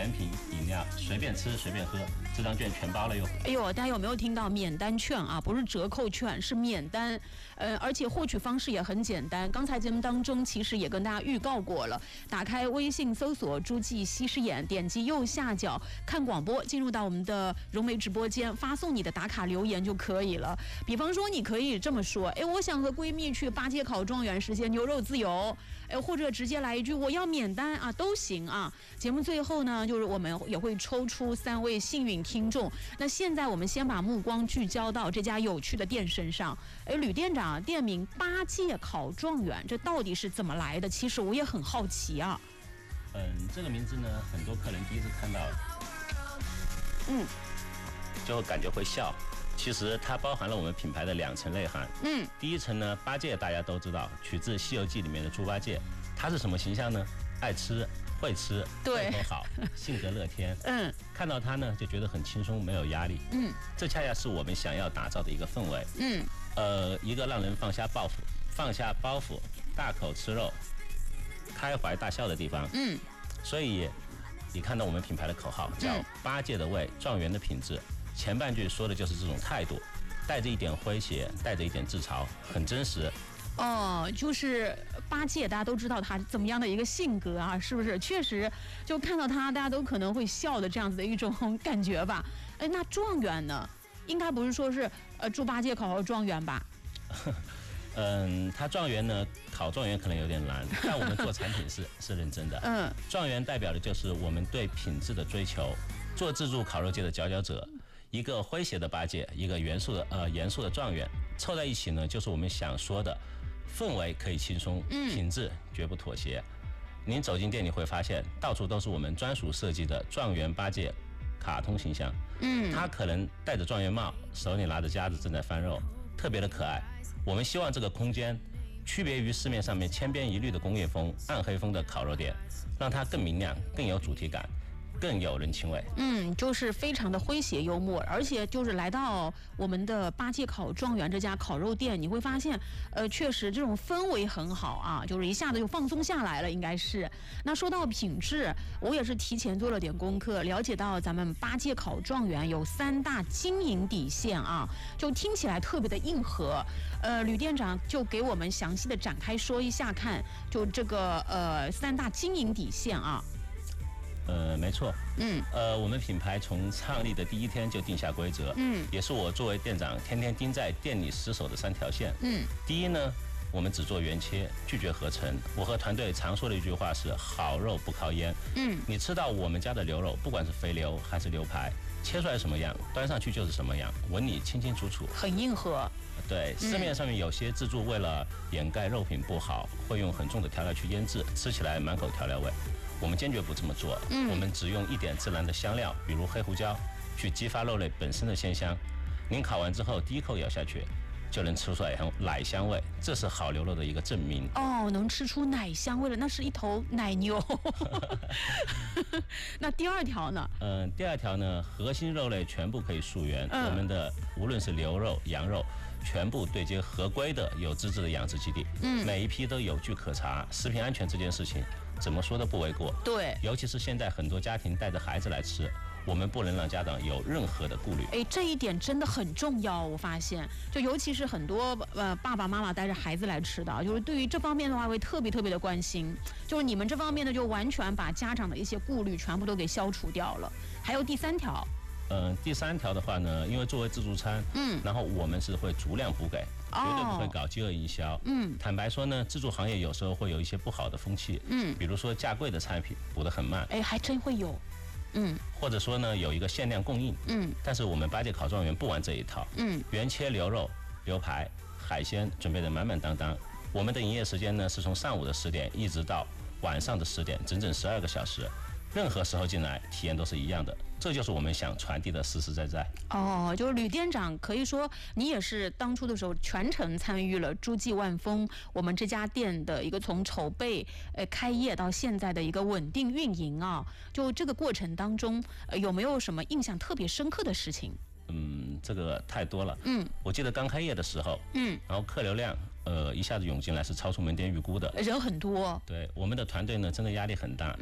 全品饮料，随便吃随便喝，这张券全包了哟。 哎呦，大家有没有听到免单券啊？不是折扣券，是免单。而且获取方式也很简单。刚才节目当中其实也跟大家预告过了，打开微信搜索诸暨西施眼，点击右下角看广播，进入到我们的融媒直播间，发送你的打卡留言就可以了。比方说，你可以这么说：哎，我想和闺蜜去八街考状元，实现牛肉自由。或者直接来一句我要免单啊，都行啊。节目最后呢，就是我们也会抽出3位幸运听众。那现在我们先把目光聚焦到这家有趣的店身上。吕店长，店名八街考状元，这到底是怎么来的？其实我也很好奇啊。 这个名字呢，很多客人第一次看到，就感觉会笑。其实它包含了我们品牌的2层内涵。第一层呢，八戒大家都知道，取自《西游记》里面的猪八戒，他是什么形象呢？爱吃、会吃、胃口好、性格乐天。看到他呢，就觉得很轻松，没有压力。这恰恰是我们想要打造的一个氛围。一个让人放下包袱、大口吃肉、开怀大笑的地方。所以你看到我们品牌的口号叫“八戒的胃，状元的品质”。前半句说的就是这种态度，带着一点诙谐，带着一点自嘲，很真实。 就是八戒，大家都知道他怎么样的一个性格啊，是不是？确实，就看到他，大家都可能会笑的这样子的一种感觉吧。那状元呢？应该不是说是猪八戒考状元吧？ 他状元呢，考状元可能有点难，但我们做产品是认真的。状元代表的就是我们对品质的追求，做自助烤肉界的佼佼者。一个诙谐的八戒，一个严肃的状元，凑在一起呢，就是我们想说的氛围可以轻松，品质绝不妥协。您走进店里会发现，到处都是我们专属设计的状元八戒卡通形象。他可能戴着状元帽，手里拿着夹子正在翻肉，特别的可爱。我们希望这个空间区别于市面上面千篇一律的工业风、暗黑风的烤肉店，让它更明亮、更有主题感，更有人情味。 就是非常的诙谐幽默，而且就是来到我们的八街考状元这家烤肉店，你会发现，确实这种氛围很好啊，就是一下子就放松下来了，应该是。那说到品质，我也是提前做了点功课，了解到咱们八街考状元有3大经营底线啊，就听起来特别的硬核。吕店长就给我们详细的展开说一下看，就这个3大经营底线啊。 没错。我们品牌从创立的第1天就定下规则。也是我作为店长天天盯在店里死守的3条线。第一呢，我们只做原切，拒绝合成。我和团队常说的一句话是：好肉不靠腌。你吃到我们家的牛肉，不管是肥牛还是牛排，切出来什么样，端上去就是什么样，纹理清清楚楚， 很硬核。 对，市面上面有些自助为了掩盖肉品不好，会用很重的调料去腌制，吃起来满口调料味。我们坚决不这么做。我们只用一点自然的香料，比如黑胡椒，去激发肉类本身的鲜香。您烤完之后，第一口咬下去，就能吃出来奶香味，这是好牛肉的一个证明。 能吃出奶香味了，那是一头奶牛。那第2条呢？ 第2条呢，核心肉类全部可以溯源。我们的无论是牛肉、羊肉，全部对接合规的有资质的养殖基地。每一批都有据可查。食品安全这件事情，怎么说都不为过。 对， 尤其是现在很多家庭带着孩子来吃，我们不能让家长有任何的顾虑。 这一点真的很重要。我发现，就尤其是很多爸爸妈妈带着孩子来吃的，就是对于这方面的话会特别的关心。就是你们这方面呢，就完全把家长的一些顾虑全部都给消除掉了。还有第3条。 第3条的话呢，因为作为自助餐，然后我们是会足量补给，绝对不会搞饥饿营销。坦白说呢，自助行业有时候会有一些不好的风气。比如说价贵的产品补得很慢。 还真会有。 或者说呢，有一个限量供应。但是我们八戒烤状元不玩这一套。原切牛肉、牛排、海鲜准备的满满当当。我们的营业时间呢，是从上午的10点一直到晚上的10点，整整12个小时。任何时候进来，体验都是一样的，这就是我们想传递的实实在在。 就是吕店长，可以说你也是当初的时候全程参与了诸暨万丰我们这家店的一个从筹备、开业到现在的一个稳定运营啊。就这个过程当中，有没有什么印象特别深刻的事情？ 这个太多了。我记得刚开业的时候，然后客流量一下子涌进来，是超出门店预估的， 人很多。 对，我们的团队呢真的压力很大，